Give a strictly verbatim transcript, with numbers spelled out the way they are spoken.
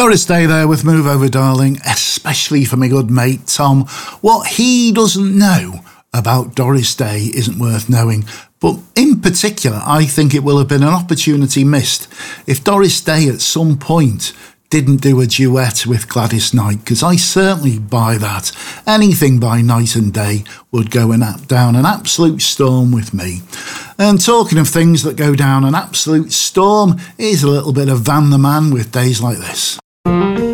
Doris Day there with Move Over Darling, especially for my good mate Tom. What he doesn't know about Doris Day isn't worth knowing, but in particular I think it will have been an opportunity missed if Doris Day at some point didn't do a duet with Gladys Knight, because I certainly buy that. Anything by Night and Day would go in, down an absolute storm with me. And talking of things that go down an absolute storm, here's a little bit of Van the Man with Days Like This.